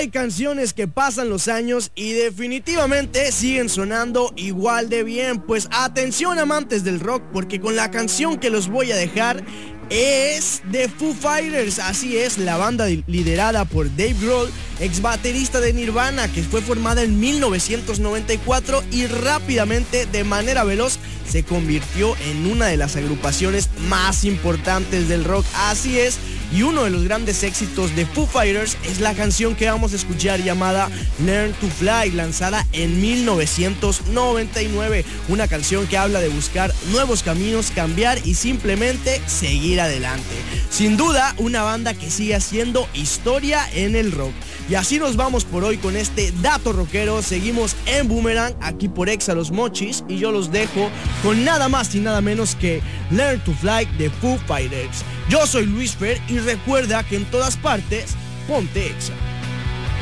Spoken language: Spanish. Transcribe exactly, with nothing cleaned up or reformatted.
Hay canciones que pasan los años y definitivamente siguen sonando igual de bien. Pues atención, amantes del rock, porque con la canción que los voy a dejar es de Foo Fighters. Así es, la banda liderada por Dave Grohl, ex baterista de Nirvana, que fue formada en mil novecientos noventa y cuatro y rápidamente, de manera veloz, se convirtió en una de las agrupaciones más importantes del rock. Así es, y uno de los grandes éxitos de Foo Fighters es la canción que vamos a escuchar llamada Learn to Fly, lanzada en mil novecientos noventa y nueve. Una canción que habla de buscar nuevos caminos, cambiar y simplemente seguir adelante. Sin duda, una banda que sigue haciendo historia en el rock. Y así nos vamos por hoy con este dato rockero. Seguimos en Boomerang, aquí por Exa Los Mochis, y yo los dejo con nada más y nada menos que Learn to Fly de Foo Fighters. Yo soy Luis Fer y recuerda que en todas partes, ponte Exa.